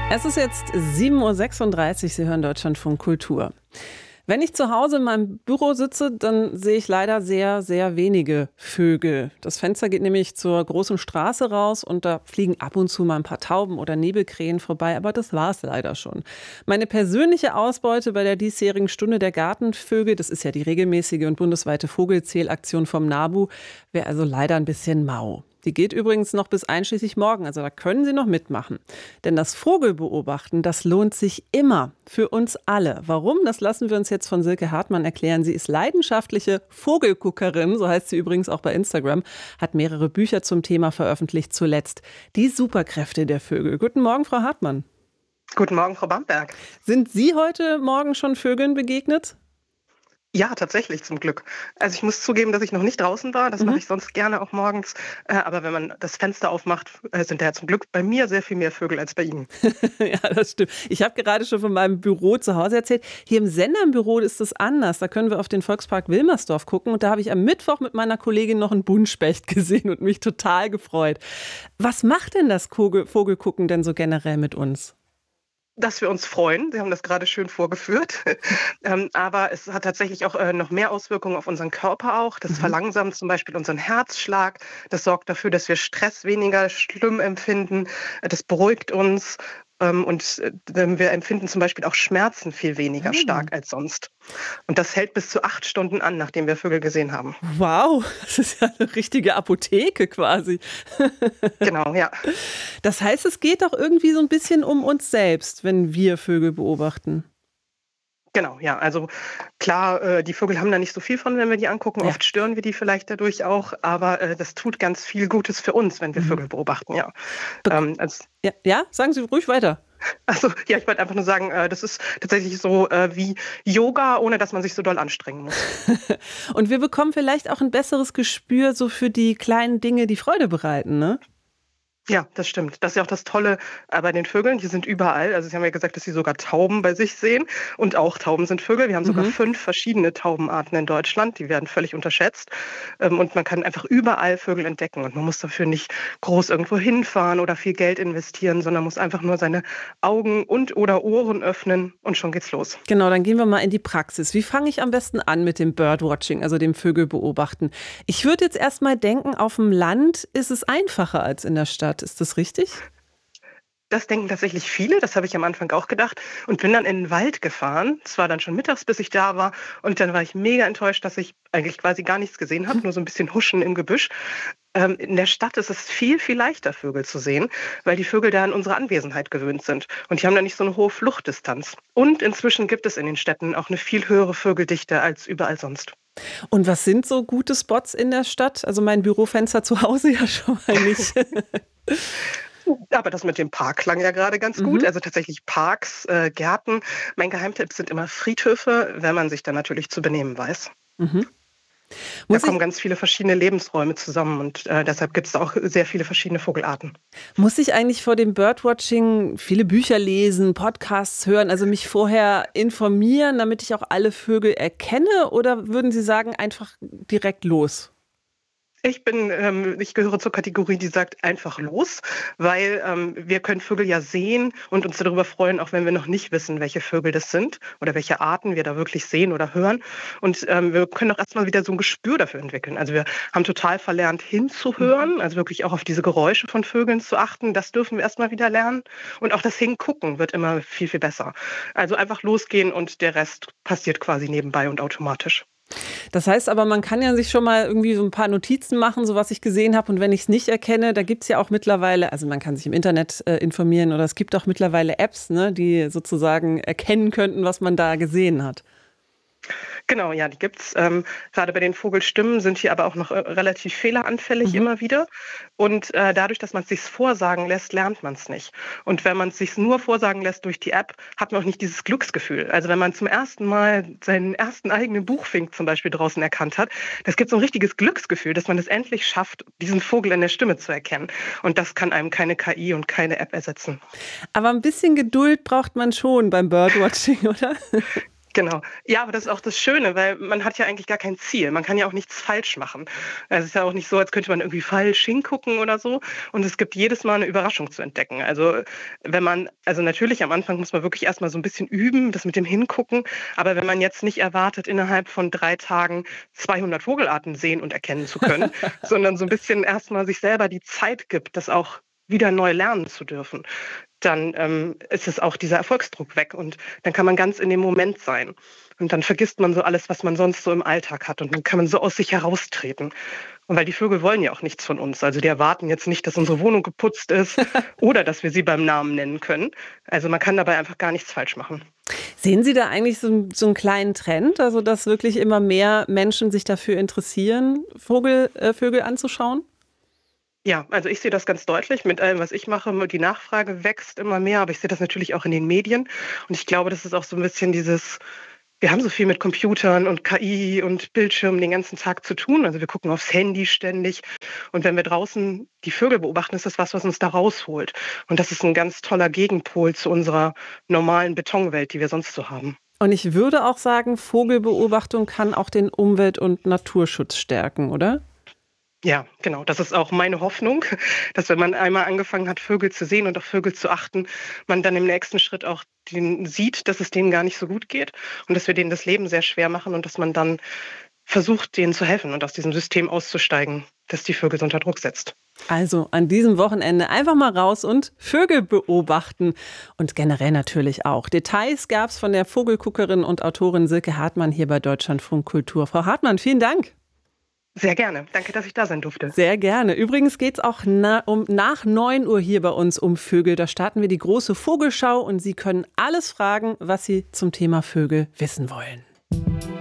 Es ist jetzt 7:36 Uhr, Sie hören Deutschlandfunk Kultur. Wenn ich zu Hause in meinem Büro sitze, dann sehe ich leider sehr, sehr wenige Vögel. Das Fenster geht nämlich zur großen Straße raus und da fliegen ab und zu mal ein paar Tauben oder Nebelkrähen vorbei, aber das war es leider schon. Meine persönliche Ausbeute bei der diesjährigen Stunde der Gartenvögel, das ist ja die regelmäßige und bundesweite Vogelzählaktion vom NABU, wäre also leider ein bisschen mau. Die geht übrigens noch bis einschließlich morgen, also da können Sie noch mitmachen. Denn das Vogelbeobachten, das lohnt sich immer für uns alle. Warum? Das lassen wir uns jetzt von Silke Hartmann erklären. Sie ist leidenschaftliche Vogelguckerin, so heißt sie übrigens auch bei Instagram, hat mehrere Bücher zum Thema veröffentlicht, zuletzt Die Superkräfte der Vögel. Guten Morgen, Frau Hartmann. Guten Morgen, Frau Bamberg. Sind Sie heute Morgen schon Vögeln begegnet? Ja, tatsächlich, zum Glück. Also ich muss zugeben, dass ich noch nicht draußen war. Das mache ich sonst gerne auch morgens. Aber wenn man das Fenster aufmacht, sind da ja zum Glück bei mir sehr viel mehr Vögel als bei Ihnen. Ja, das stimmt. Ich habe gerade schon von meinem Büro zu Hause erzählt. Hier im Senderbüro ist es anders. Da können wir auf den Volkspark Wilmersdorf gucken. Und da habe ich am Mittwoch mit meiner Kollegin noch einen Buntspecht gesehen und mich total gefreut. Was macht denn das Vogelgucken denn so generell mit uns? Dass wir uns freuen. Sie haben das gerade schön vorgeführt. Aber es hat tatsächlich auch noch mehr Auswirkungen auf unseren Körper auch. Das verlangsamt zum Beispiel unseren Herzschlag. Das sorgt dafür, dass wir Stress weniger schlimm empfinden. Das beruhigt uns. Und wir empfinden zum Beispiel auch Schmerzen viel weniger stark als sonst. Und das hält bis zu 8 Stunden an, nachdem wir Vögel gesehen haben. Wow, das ist ja eine richtige Apotheke quasi. Genau, ja. Das heißt, es geht doch irgendwie so ein bisschen um uns selbst, wenn wir Vögel beobachten. Genau, ja. Also klar, die Vögel haben da nicht so viel von, wenn wir die angucken. Ja. Oft stören wir die vielleicht dadurch auch, aber das tut ganz viel Gutes für uns, wenn wir Vögel beobachten, ja. Ja, sagen Sie ruhig weiter. Also ja, ich wollte einfach nur sagen, das ist tatsächlich so wie Yoga, ohne dass man sich so doll anstrengen muss. Und wir bekommen vielleicht auch ein besseres Gespür so für die kleinen Dinge, die Freude bereiten, ne? Ja, das stimmt. Das ist ja auch das Tolle bei den Vögeln. Die sind überall. Also Sie haben ja gesagt, dass Sie sogar Tauben bei sich sehen. Und auch Tauben sind Vögel. Wir haben sogar 5 verschiedene Taubenarten in Deutschland. Die werden völlig unterschätzt. Und man kann einfach überall Vögel entdecken. Und man muss dafür nicht groß irgendwo hinfahren oder viel Geld investieren, sondern muss einfach nur seine Augen und oder Ohren öffnen und schon geht's los. Genau, dann gehen wir mal in die Praxis. Wie fange ich am besten an mit dem Birdwatching, also dem Vögelbeobachten? Ich würde jetzt erst mal denken, auf dem Land ist es einfacher als in der Stadt. Ist das richtig? Das denken tatsächlich viele, das habe ich am Anfang auch gedacht und bin dann in den Wald gefahren. Es war dann schon mittags, bis ich da war und dann war ich mega enttäuscht, dass ich eigentlich quasi gar nichts gesehen habe, nur so ein bisschen Huschen im Gebüsch. In der Stadt ist es viel, viel leichter, Vögel zu sehen, weil die Vögel da an unsere Anwesenheit gewöhnt sind und die haben da nicht so eine hohe Fluchtdistanz. Und inzwischen gibt es in den Städten auch eine viel höhere Vögeldichte als überall sonst. Und was sind so gute Spots in der Stadt? Also mein Bürofenster zu Hause ja schon mal nicht. Aber das mit dem Park klang ja gerade ganz gut. Also tatsächlich Parks, Gärten. Mein Geheimtipp sind immer Friedhöfe, wenn man sich dann natürlich zu benehmen weiß. Mhm. Da Muss kommen ich, ganz viele verschiedene Lebensräume zusammen und deshalb gibt es auch sehr viele verschiedene Vogelarten. muss ich eigentlich vor dem Birdwatching viele Bücher lesen, Podcasts hören, also mich vorher informieren, damit ich auch alle Vögel erkenne? Oder würden Sie sagen, einfach direkt los? Ich gehöre zur Kategorie, die sagt einfach los, weil wir können Vögel ja sehen und uns darüber freuen, auch wenn wir noch nicht wissen, welche Vögel das sind oder welche Arten wir da wirklich sehen oder hören. Und wir können auch erstmal wieder so ein Gespür dafür entwickeln. Also wir haben total verlernt hinzuhören, also wirklich auch auf diese Geräusche von Vögeln zu achten. Das dürfen wir erstmal wieder lernen. Und auch das Hingucken wird immer viel, viel besser. Also einfach losgehen und der Rest passiert quasi nebenbei und automatisch. Das heißt aber, man kann ja sich schon mal irgendwie so ein paar Notizen machen, so was ich gesehen habe. Und wenn ich es nicht erkenne, da gibt es ja auch mittlerweile, also man kann sich im Internet informieren oder es gibt auch mittlerweile Apps, ne, die sozusagen erkennen könnten, was man da gesehen hat. Genau, ja, die gibt's. Gerade bei den Vogelstimmen sind die aber auch noch relativ fehleranfällig immer wieder. Und dadurch, dass man es sich vorsagen lässt, lernt man es nicht. Und wenn man es sich nur vorsagen lässt durch die App, hat man auch nicht dieses Glücksgefühl. Also wenn man zum ersten Mal seinen ersten eigenen Buchfink zum Beispiel draußen erkannt hat, das gibt so ein richtiges Glücksgefühl, dass man es endlich schafft, diesen Vogel in der Stimme zu erkennen. Und das kann einem keine KI und keine App ersetzen. Aber ein bisschen Geduld braucht man schon beim Birdwatching, oder? Genau. Ja, aber das ist auch das Schöne, weil man hat ja eigentlich gar kein Ziel. Man kann ja auch nichts falsch machen. Also es ist ja auch nicht so, als könnte man irgendwie falsch hingucken oder so. Und es gibt jedes Mal eine Überraschung zu entdecken. Also also natürlich am Anfang muss man wirklich erstmal so ein bisschen üben, das mit dem Hingucken. Aber wenn man jetzt nicht erwartet, innerhalb von 3 Tagen 200 Vogelarten sehen und erkennen zu können, sondern so ein bisschen erstmal sich selber die Zeit gibt, das auch wieder neu lernen zu dürfen, dann ist es auch dieser Erfolgsdruck weg und dann kann man ganz in dem Moment sein. Und dann vergisst man so alles, was man sonst so im Alltag hat und dann kann man so aus sich heraustreten. Und weil die Vögel wollen ja auch nichts von uns. Also die erwarten jetzt nicht, dass unsere Wohnung geputzt ist oder dass wir sie beim Namen nennen können. Also man kann dabei einfach gar nichts falsch machen. Sehen Sie da eigentlich so einen kleinen Trend, also dass wirklich immer mehr Menschen sich dafür interessieren, Vögel anzuschauen? Ja, also ich sehe das ganz deutlich mit allem, was ich mache. Die Nachfrage wächst immer mehr, aber ich sehe das natürlich auch in den Medien. Und ich glaube, das ist auch so ein bisschen wir haben so viel mit Computern und KI und Bildschirmen den ganzen Tag zu tun. Also wir gucken aufs Handy ständig. Und wenn wir draußen die Vögel beobachten, ist das was uns da rausholt. Und das ist ein ganz toller Gegenpol zu unserer normalen Betonwelt, die wir sonst so haben. Und ich würde auch sagen, Vogelbeobachtung kann auch den Umwelt- und Naturschutz stärken, oder? Ja, genau. Das ist auch meine Hoffnung, dass wenn man einmal angefangen hat, Vögel zu sehen und auf Vögel zu achten, man dann im nächsten Schritt auch sieht, dass es denen gar nicht so gut geht und dass wir denen das Leben sehr schwer machen und dass man dann versucht, denen zu helfen und aus diesem System auszusteigen, das die Vögel so unter Druck setzt. Also an diesem Wochenende einfach mal raus und Vögel beobachten und generell natürlich auch. Details gab es von der Vogelguckerin und Autorin Silke Hartmann hier bei Deutschlandfunk Kultur. Frau Hartmann, vielen Dank. Sehr gerne. Danke, dass ich da sein durfte. Sehr gerne. Übrigens geht es auch nach 9 Uhr hier bei uns um Vögel. Da starten wir die große Vogelschau und Sie können alles fragen, was Sie zum Thema Vögel wissen wollen.